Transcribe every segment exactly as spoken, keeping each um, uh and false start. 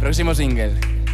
Próximo single.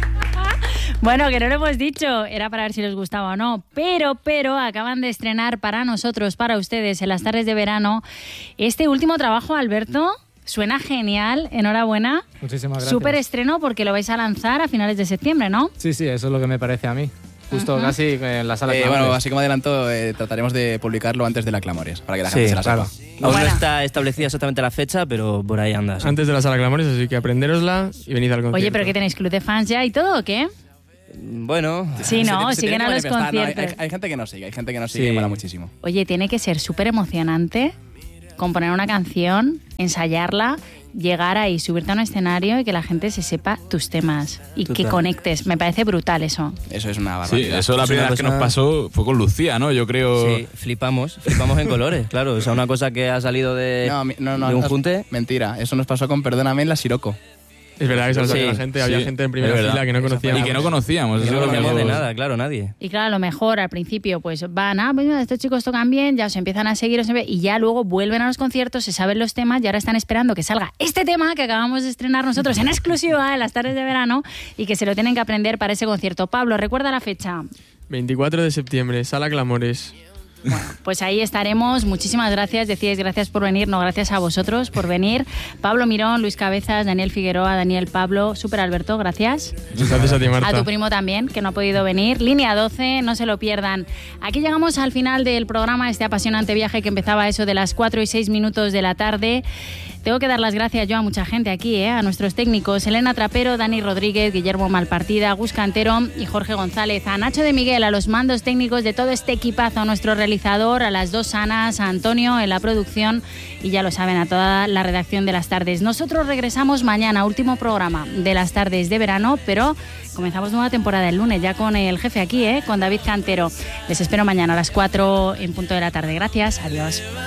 Bueno, que no lo hemos dicho, era para ver si les gustaba o no, pero, pero acaban de estrenar para nosotros, para ustedes, en las tardes de verano, este último trabajo, Alberto. Suena genial, enhorabuena. Muchísimas gracias. Súper estreno porque lo vais a lanzar a finales de septiembre, ¿no? Sí, sí, eso es lo que me parece a mí. Justo uh-huh. casi en la sala eh, Clamores. Bueno, así como adelanto, eh, trataremos de publicarlo antes de la Clamores, para que la gente sí, se la claro. sepa. Aún Bueno. no está establecida exactamente la fecha, pero por ahí anda. ¿Sí? Antes de la sala Clamores, así que aprendérosla y venid al concierto. Oye, ¿pero qué tenéis? ¿Club de fans ya y todo o qué? Bueno... Sí, no, se, se siguen a los manifestar, conciertos. No, hay, hay, hay gente que no sigue, hay gente que no sigue Sí. y mola muchísimo. Oye, tiene que ser súper emocionante componer una canción, ensayarla, llegar ahí, subirte a un escenario y que la gente se sepa tus temas y Total. que conectes. Me parece brutal eso. Eso es una Sí, barbaridad. eso la Es primera una vez que cosa- nos pasó fue con Lucía, ¿no? Yo creo... Sí, flipamos, flipamos en colores, claro. O sea, una cosa que ha salido de, No, mi- no, no, de un no, junte. Mentira, eso nos pasó con Perdóname en la Siroco. Es verdad que se lo Sí, sabía la gente, había sí, gente en es primera verdad. fila que no conocía. Y que no conocíamos. Que eso no es lo que conocíamos de nos- nada, claro, nadie. Y claro, a lo mejor al principio pues van, ah, pues mira, estos chicos tocan bien, ya os empiezan a seguir, os empe- y ya luego vuelven a los conciertos, se saben los temas y ahora están esperando que salga este tema que acabamos de estrenar nosotros en exclusiva en las tardes de verano y que se lo tienen que aprender para ese concierto. Pablo, recuerda la fecha. veinticuatro de septiembre, sala Clamores. Bueno, pues ahí estaremos. Muchísimas gracias. Decíais gracias por venir, no gracias a vosotros por venir. Pablo Mirón, Luis Cabezas, Daniel Figueroa, Daniel Pablo, Super Alberto, gracias. Muchas gracias a ti, Marta. A tu primo también, que no ha podido venir. Línea doce, no se lo pierdan. Aquí llegamos al final del programa, este apasionante viaje que empezaba a eso de las cuatro y seis minutos de la tarde. Tengo que dar las gracias yo a mucha gente aquí, ¿eh? A nuestros técnicos, Elena Trapero, Dani Rodríguez, Guillermo Malpartida, Gus Cantero y Jorge González. A Nacho de Miguel, a los mandos técnicos de todo este equipazo, a nuestro realizador, a las dos Anas, a Antonio en la producción y ya lo saben, a toda la redacción de Las Tardes. Nosotros regresamos mañana, último programa de Las Tardes de verano, pero comenzamos nueva temporada el lunes ya con el jefe aquí, ¿eh? Con David Cantero. Les espero mañana a las cuatro en punto de la tarde. Gracias, adiós.